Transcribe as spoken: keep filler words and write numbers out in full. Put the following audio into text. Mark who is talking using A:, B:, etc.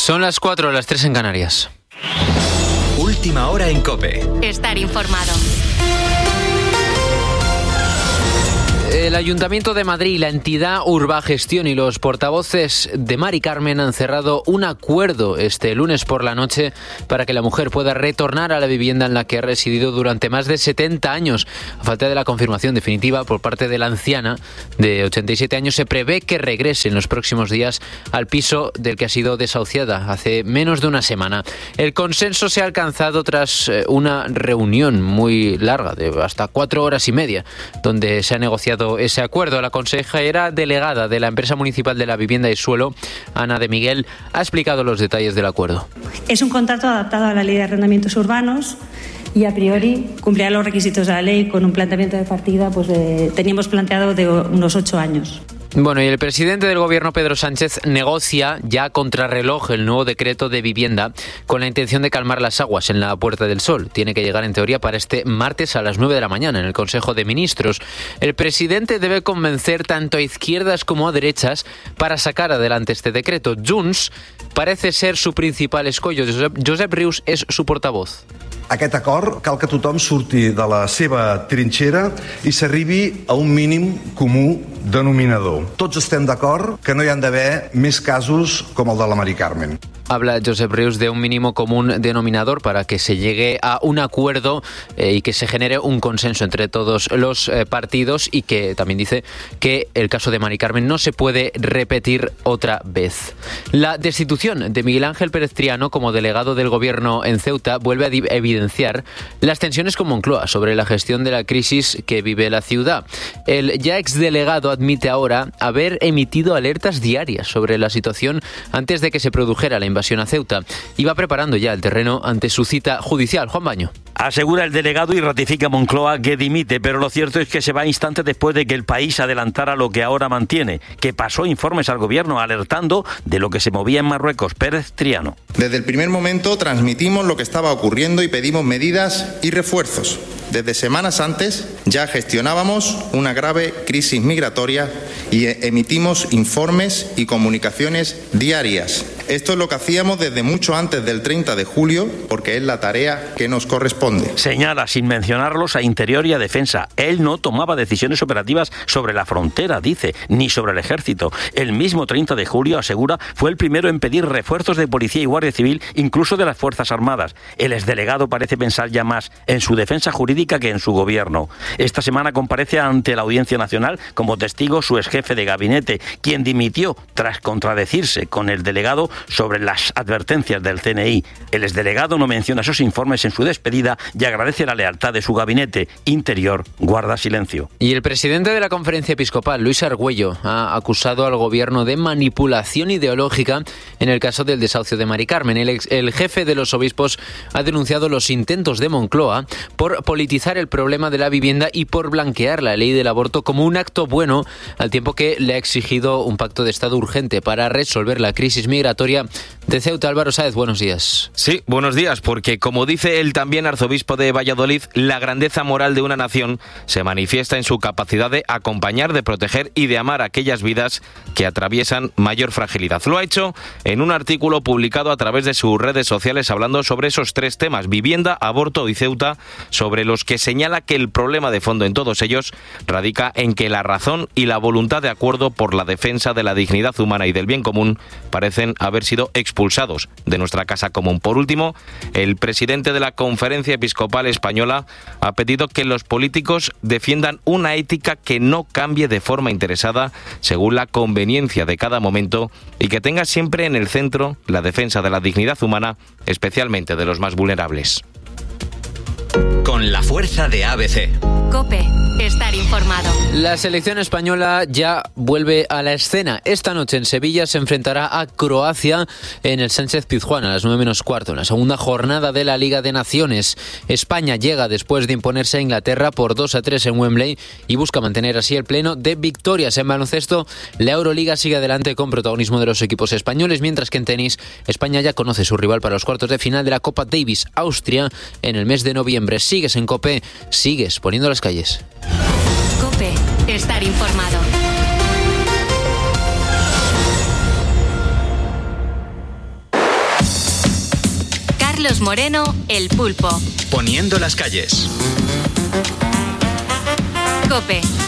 A: Son las cuatro, las tres en Canarias.
B: Última hora en COPE.
C: Estar informado.
A: El Ayuntamiento de Madrid, la entidad Urbagestión y los portavoces de Mari Carmen han cerrado un acuerdo este lunes por la noche para que la mujer pueda retornar a la vivienda en la que ha residido durante más de setenta años. A falta de la confirmación definitiva por parte de la anciana de ochenta y siete años, se prevé que regrese en los próximos días al piso del que ha sido desahuciada hace menos de una semana. El consenso se ha alcanzado tras una reunión muy larga, de hasta cuatro horas y media, donde se ha negociado ese acuerdo. La consejera delegada de la empresa municipal de la vivienda y suelo, Ana de Miguel, ha explicado los detalles del acuerdo.
D: Es un contrato adaptado a la ley de arrendamientos urbanos y a priori cumplirá los requisitos de la ley con un planteamiento de partida, pues de, teníamos planteado de unos ocho años.
A: Bueno, y el presidente del Gobierno, Pedro Sánchez, negocia ya a contrarreloj el nuevo decreto de vivienda con la intención de calmar las aguas en la Puerta del Sol. Tiene que llegar, en teoría, para este martes a las nueve de la mañana en el Consejo de Ministros. El presidente debe convencer tanto a izquierdas como a derechas para sacar adelante este decreto. Junts parece ser su principal escollo. Josep, Josep Rius es su portavoz.
E: Aquest acord cal que tothom surti de la seva trinxera i s'arribi a un mínim comú denominador. Tots estem d'acord que no hi han d'haver més casos com el de la Mari Carmen.
A: Habla Josep Rius de un mínimo común denominador para que se llegue a un acuerdo eh, y que se genere un consenso entre todos los eh, partidos, y que también dice que el caso de Mari Carmen no se puede repetir otra vez. La destitución de Miguel Ángel Pérez Triano como delegado del Gobierno en Ceuta vuelve a evidenciar las tensiones con Moncloa sobre la gestión de la crisis que vive la ciudad. El ya exdelegado admite ahora haber emitido alertas diarias sobre la situación antes de que se produjera la invasión a Ceuta. Iba preparando ya el terreno ante su cita judicial. Juan Baño.
F: Asegura el delegado y ratifica Moncloa que dimite, pero lo cierto es que se va instantes después de que el país adelantara lo que ahora mantiene, que pasó informes al gobierno alertando de lo que se movía en Marruecos. Pérez Triano.
G: Desde el primer momento transmitimos lo que estaba ocurriendo y pedimos medidas y refuerzos. Desde semanas antes ya gestionábamos una grave crisis migratoria y emitimos informes y comunicaciones diarias. Esto es lo que hacíamos desde mucho antes del treinta de julio, porque es la tarea que nos corresponde.
F: Señala, sin mencionarlos, a Interior y a Defensa. Él no tomaba decisiones operativas sobre la frontera, dice, ni sobre el ejército. El mismo treinta de julio, asegura, fue el primero en pedir refuerzos de policía y guardia civil, incluso de las Fuerzas Armadas. El exdelegado parece pensar ya más en su defensa jurídica que en su gobierno. Esta semana comparece ante la Audiencia Nacional como testigo su exjefe de gabinete, quien dimitió tras contradecirse con el delegado sobre las advertencias del C N I. El exdelegado no menciona esos informes en su despedida y agradece la lealtad de su gabinete. Interior guarda silencio.
A: Y el presidente de la Conferencia Episcopal, Luis Argüello, ha acusado al gobierno de manipulación ideológica en el caso del desahucio de Mari Carmen. El, ex, el jefe de los obispos ha denunciado los intentos de Moncloa por politizar el problema de la vivienda y por blanquear la ley del aborto como un acto bueno, al tiempo que le ha exigido un pacto de Estado urgente para resolver la crisis migratoria de Ceuta. Álvaro Sáez, buenos días.
H: Sí, buenos días, porque como dice el también arzobispo de Valladolid, la grandeza moral de una nación se manifiesta en su capacidad de acompañar, de proteger y de amar a aquellas vidas que atraviesan mayor fragilidad. Lo ha hecho en un artículo publicado a través de sus redes sociales hablando sobre esos tres temas: vivienda, aborto y Ceuta, sobre los que señala que el problema de fondo en todos ellos radica en que la razón y la voluntad de acuerdo por la defensa de la dignidad humana y del bien común parecen haber sido expulsados de nuestra casa común. Por último, el presidente de la Conferencia Episcopal Española ha pedido que los políticos defiendan una ética que no cambie de forma interesada según la conveniencia de cada momento y que tenga siempre en el centro la defensa de la dignidad humana, especialmente de los más vulnerables.
B: Con la fuerza de A B C.
C: COPE. Estar informado.
A: La selección española ya vuelve a la escena. Esta noche en Sevilla se enfrentará a Croacia en el Sánchez Pizjuán a las nueve menos cuarto, en la segunda jornada de la Liga de Naciones. España llega después de imponerse a Inglaterra por dos a tres en Wembley y busca mantener así el pleno de victorias. En baloncesto, la Euroliga sigue adelante con protagonismo de los equipos españoles, mientras que en tenis, España ya conoce su rival para los cuartos de final de la Copa Davis, Austria, en el mes de noviembre. Sigues en COPE, sigues poniendo las calles.
C: COPE. Estar informado. Carlos Moreno, El Pulpo.
B: Poniendo las calles.
C: COPE.